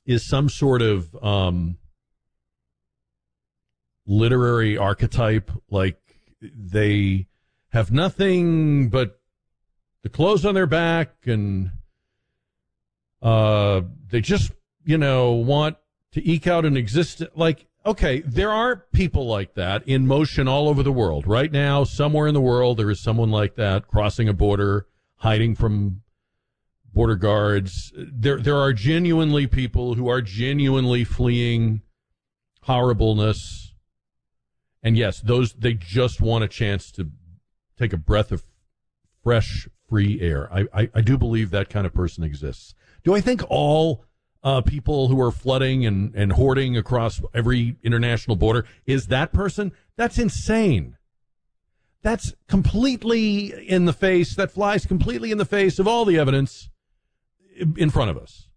is some sort of literary archetype, like they have nothing but the clothes on their back, and they just, want to eke out an existence. Like, okay, there are people like that in motion all over the world. Right now, somewhere in the world, there is someone like that crossing a border, hiding from border guards. There are genuinely people who are genuinely fleeing horribleness. And yes, they just want a chance to take a breath of fresh, free air. I do believe that kind of person exists. Do I think all people who are flooding and hoarding across every international border is that person? That's insane. That's completely in the face. That flies completely in the face of all the evidence in front of us.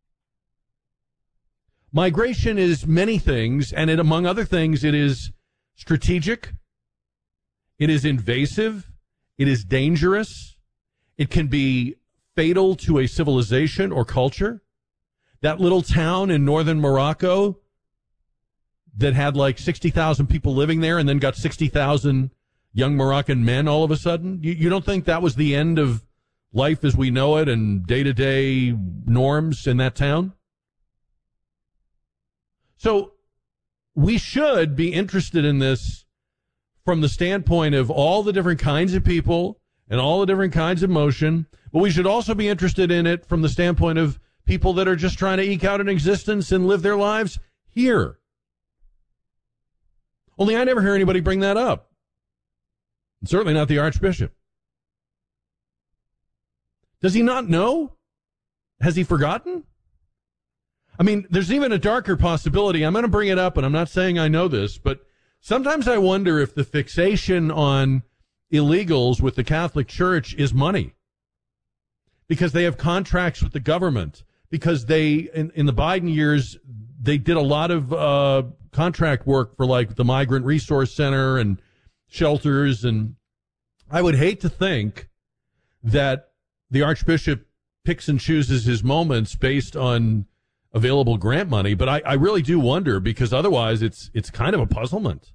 Migration is many things, and among other things, it is strategic. It is invasive. It is dangerous. It can be fatal to a civilization or culture. That little town in northern Morocco that had like 60,000 people living there and then got 60,000 young Moroccan men all of a sudden. You don't think that was the end of life as we know it and day-to-day norms in that town? So we should be interested in this from the standpoint of all the different kinds of people and all the different kinds of motion, but we should also be interested in it from the standpoint of people that are just trying to eke out an existence and live their lives here. Only I never hear anybody bring that up. And certainly not the Archbishop. Does he not know? Has he forgotten? I mean, there's even a darker possibility. I'm going to bring it up, and I'm not saying I know this, but sometimes I wonder if the fixation on illegals with the Catholic Church is money. Because they have contracts with the government. Because they, in the Biden years, they did a lot of contract work for like the Migrant Resource Center and shelters. And I would hate to think that the Archbishop picks and chooses his moments based on available grant money. But I really do wonder, because otherwise it's kind of a puzzlement.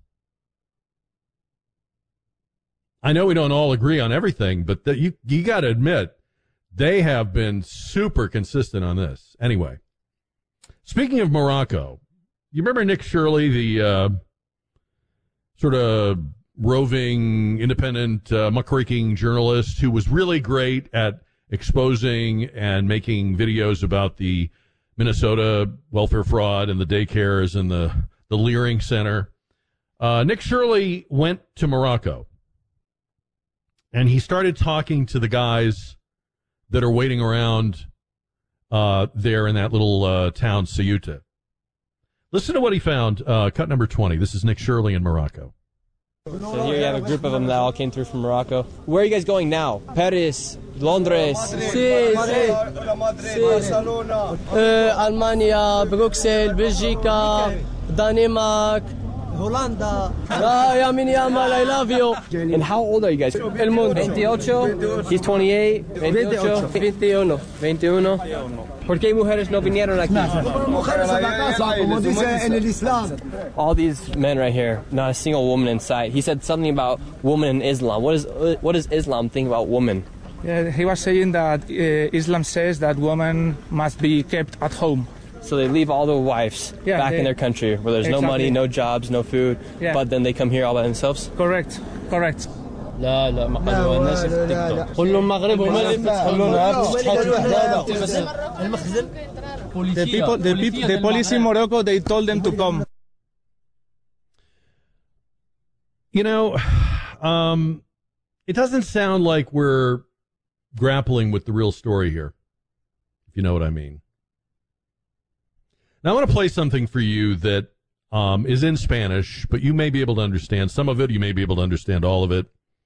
I know we don't all agree on everything, but you got to admit, they have been super consistent on this. Anyway, speaking of Morocco, you remember Nick Shirley, the sort of roving, independent, muckraking journalist who was really great at exposing and making videos about the Minnesota welfare fraud and the daycares and the Leering Center. Nick Shirley went to Morocco, and he started talking to the guys that are waiting around there in that little town, Ceuta. Listen to what he found, cut number 20. This is Nick Shirley in Morocco. So here you have a group of them that all came through from Morocco. Where are you guys going now? Paris, Londres, Barcelona, Almania, Bruxelles, Belgica, Denmark, Holanda. I love you. And how old are you guys? El mundo. 28. He's 28. 21. ¿Por qué mujeres no vinieron aquí? All these men right here, not a single woman in sight. He said something about woman in Islam. What does Islam think about woman? Yeah, he was saying that Islam says that women must be kept at home. So they leave all their wives back in their country where there's no money, no jobs, no food, but then they come here all by themselves? Correct. لا ما قالوا الناس في التيك توك قول لهم المغرب وما The police in Morocco, they told them to come. You know, it doesn't sound like we're grappling with the real story here, if you know what I mean. Now, I want to play something for you that is in Spanish, but you may be able to understand some of it. You may be able to understand all of it.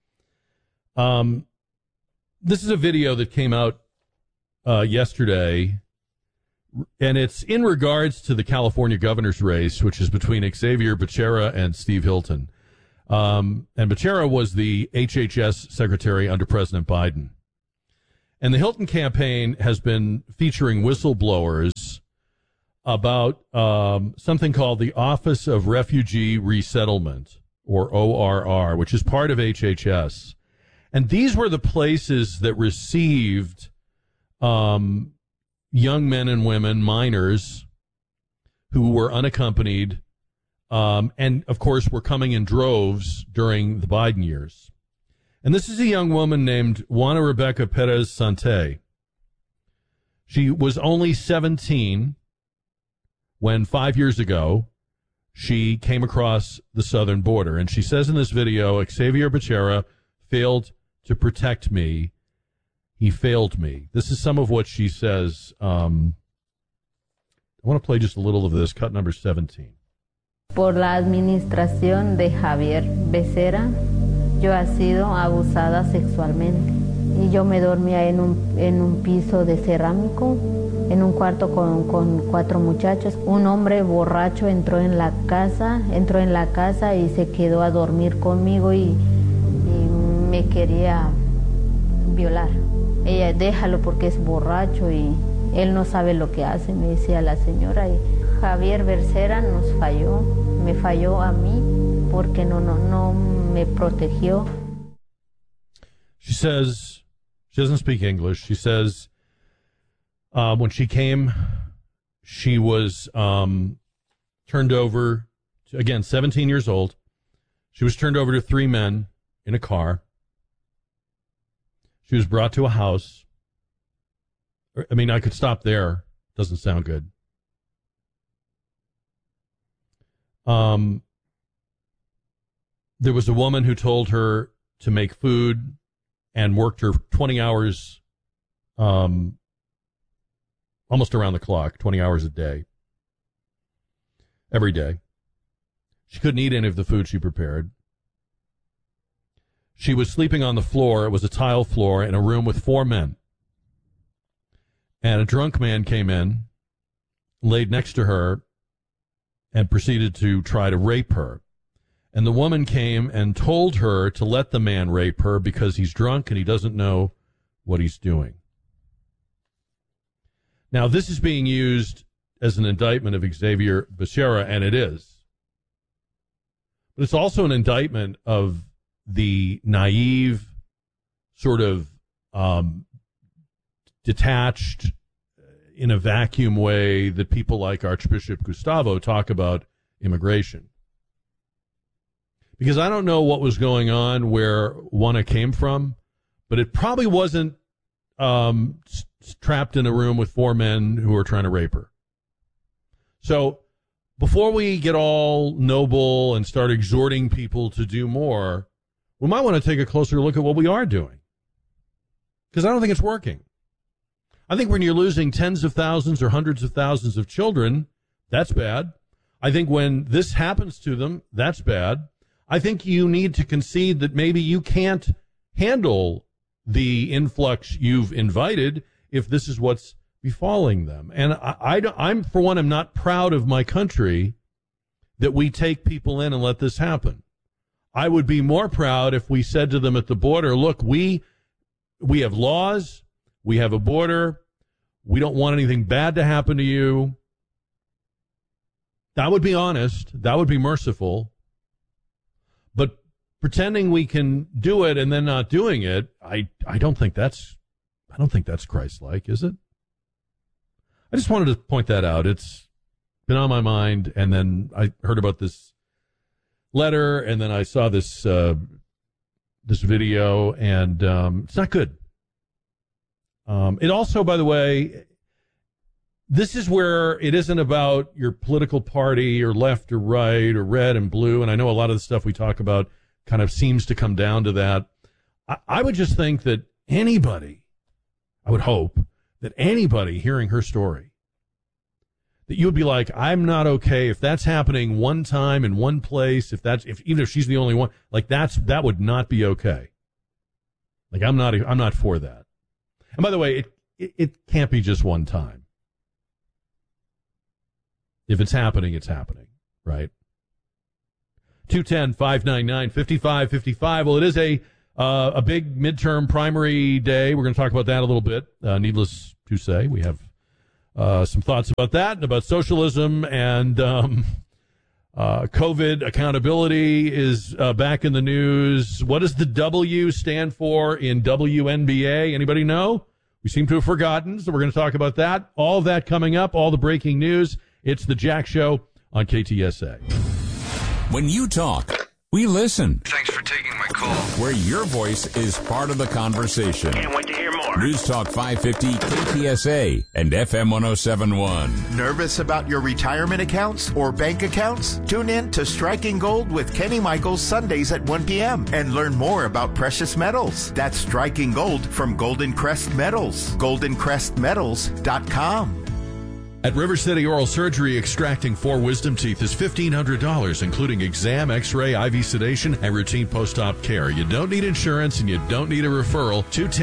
This is a video that came out yesterday, and it's in regards to the California governor's race, which is between Xavier Becerra and Steve Hilton. And Becerra was the HHS secretary under President Biden. And the Hilton campaign has been featuring whistleblowers about something called the Office of Refugee Resettlement, or ORR, which is part of HHS. And these were the places that received young men and women, minors, who were unaccompanied, and, of course, were coming in droves during the Biden years. And this is a young woman named Juana Rebecca Perez Sante. She was only 17 when 5 years ago she came across the southern border. And she says in this video, Xavier Becerra failed to protect me. He failed me. This is some of what she says. I want to play just a little of this, cut number 17. Por la administración de Javier Becerra, yo he sido abusada sexualmente. Y yo me dormía en un piso de cerámico, en un cuarto con 4 muchachos. Un hombre borracho entró en la casa y se quedó a dormir conmigo y me quería violar. Ella, déjalo porque es borracho y él no sabe lo que hace, me decía la señora. Y Javier Becerra nos falló, me falló a mí porque no me protegió. She says, she doesn't speak English. She says when she came, she was turned over, again, 17 years old. She was turned over to 3 men in a car. She was brought to a house. I mean, I could stop there. Doesn't sound good. There was a woman who told her to make food and worked her 20 hours, almost around the clock, 20 hours a day, every day. She couldn't eat any of the food she prepared. She was sleeping on the floor. It was a tile floor in a room with 4 men. And a drunk man came in, laid next to her, and proceeded to try to rape her. And the woman came and told her to let the man rape her because he's drunk and he doesn't know what he's doing. Now, this is being used as an indictment of Xavier Becerra, and it is. But it's also an indictment of the naive, sort of detached, in a vacuum way that people like Archbishop Gustavo talk about immigration. Because I don't know what was going on where Juana came from, but it probably wasn't trapped in a room with 4 men who were trying to rape her. So before we get all noble and start exhorting people to do more, we might want to take a closer look at what we are doing. Because I don't think it's working. I think when you're losing tens of thousands or hundreds of thousands of children, that's bad. I think when this happens to them, that's bad. I think you need to concede that maybe you can't handle the influx you've invited if this is what's befalling them. And I'm, for one, I'm not proud of my country that we take people in and let this happen. I would be more proud if we said to them at the border, look, we have laws, we have a border, we don't want anything bad to happen to you. That would be honest, that would be merciful. But pretending we can do it and then not doing it, I don't think that's Christ-like, is it? I just wanted to point that out. It's been on my mind, and then I heard about this letter, and then I saw this this video, and it's not good. It also, by the way, this is where it isn't about your political party or left or right or red and blue, and I know a lot of the stuff we talk about kind of seems to come down to that. I would just think that anybody, I would hope that anybody hearing her story, that you would be like, I'm not okay if that's happening one time in one place, even if she's the only one, like that would not be okay. Like I'm not for that. And by the way, it can't be just one time. If it's happening, it's happening, right? 210-599-5555. Well, it is a big midterm primary day. We're going to talk about that a little bit. Needless to say, we have some thoughts about that and about socialism and COVID accountability is back in the news. What does the W stand for in WNBA? Anybody know? We seem to have forgotten, so we're going to talk about that. All of that coming up, all the breaking news. It's the Jack Show on KTSA. When you talk, we listen. Thanks for taking my call. Where your voice is part of the conversation. Can't wait to hear more. News Talk 550 KTSA and FM 107.1. Nervous about your retirement accounts or bank accounts? Tune in to Striking Gold with Kenny Michaels Sundays at 1 p.m. and learn more about precious metals. That's Striking Gold from Golden Crest Metals. GoldenCrestMetals.com. At River City Oral Surgery, extracting 4 wisdom teeth is $1,500, including exam, x-ray, IV sedation, and routine post-op care. You don't need insurance and you don't need a referral.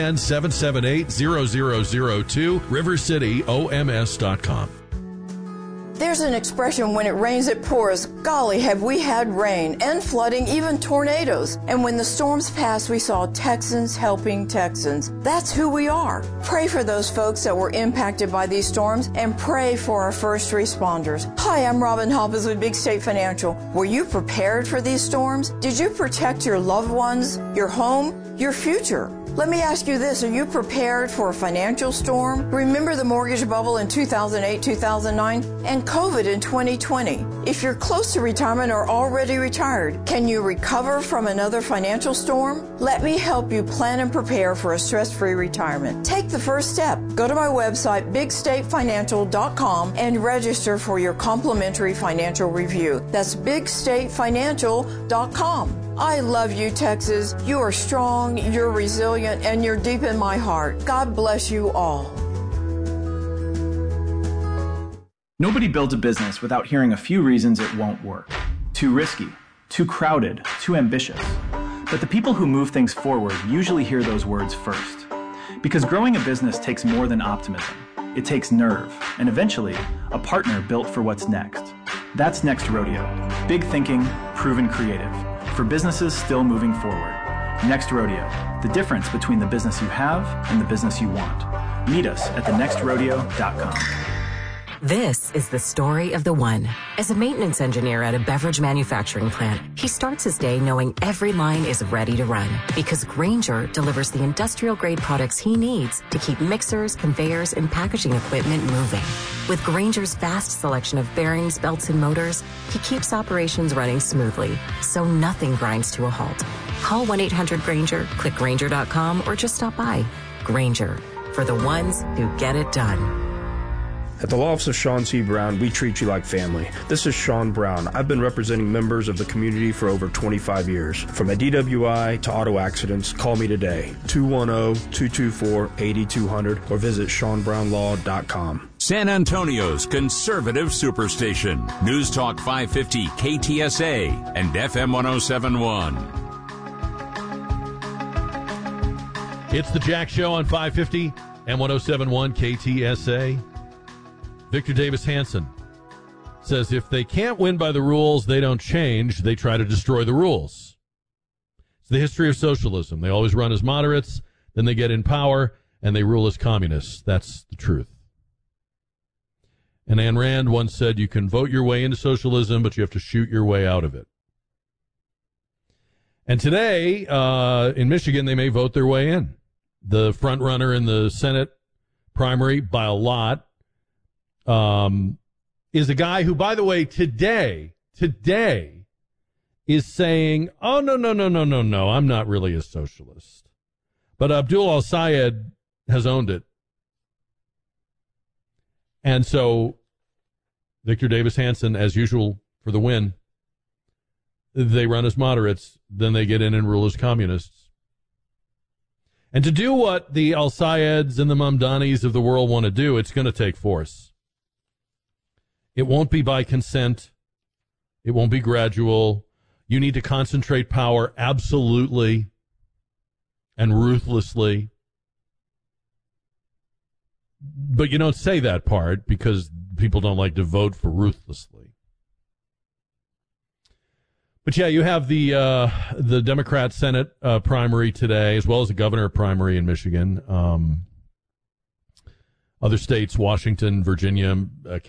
210-778-0002, rivercityoms.com. There's an expression, when it rains, it pours. Golly, have we had rain and flooding, even tornadoes. And when the storms passed, we saw Texans helping Texans. That's who we are. Pray for those folks that were impacted by these storms and pray for our first responders. Hi, I'm Robin Hoppes with Big State Financial. Were you prepared for these storms? Did you protect your loved ones, your home, your future? Let me ask you this. Are you prepared for a financial storm? Remember the mortgage bubble in 2008, 2009, and COVID in 2020. If you're close to retirement or already retired, can you recover from another financial storm? Let me help you plan and prepare for a stress-free retirement. Take the first step. Go to my website, bigstatefinancial.com, and register for your complimentary financial review. That's bigstatefinancial.com. I love you, Texas. You are strong, you're resilient, and you're deep in my heart. God bless you all. Nobody builds a business without hearing a few reasons it won't work. Too risky, too crowded, too ambitious. But the people who move things forward usually hear those words first. Because growing a business takes more than optimism. It takes nerve, and eventually, a partner built for what's next. That's Next Rodeo. Big thinking, proven creative. For businesses still moving forward. Next Rodeo, the difference between the business you have and the business you want. Meet us at thenextrodeo.com. This is the story of the one. As a maintenance engineer at a beverage manufacturing plant, he starts his day knowing every line is ready to run because Grainger delivers the industrial-grade products he needs to keep mixers, conveyors, and packaging equipment moving. With Grainger's vast selection of bearings, belts, and motors, he keeps operations running smoothly, so nothing grinds to a halt. Call 1-800-GRAINGER, click Grainger.com, or just stop by. Grainger, for the ones who get it done. At the Law Office of Sean C. Brown, we treat you like family. This is Sean Brown. I've been representing members of the community for over 25 years. From a DWI to auto accidents, call me today, 210-224-8200, or visit SeanBrownLaw.com. San Antonio's conservative superstation. News Talk 550 KTSA and FM 107.1. It's the Jack Show on 550 and 107.1 KTSA. Victor Davis Hanson says if they can't win by the rules, they don't change. They try to destroy the rules. It's the history of socialism. They always run as moderates, then they get in power, and they rule as communists. That's the truth. And Ayn Rand once said, you can vote your way into socialism, but you have to shoot your way out of it. And today, in Michigan, they may vote their way in. The front runner in the Senate primary by a lot is a guy who, by the way, today is saying, oh, no, I'm not really a socialist. But Abdul al-Sayed has owned it. And so Victor Davis Hanson, as usual, for the win. They run as moderates, then they get in and rule as communists. And to do what the al-Sayeds and the Mamdanis of the world want to do, it's going to take force. It won't be by consent. It won't be gradual. You need to concentrate power absolutely and ruthlessly. But you don't say that part because people don't like to vote for ruthlessly. But yeah, you have the Democrat Senate primary today, as well as the governor primary in Michigan. Other states, Washington, Virginia,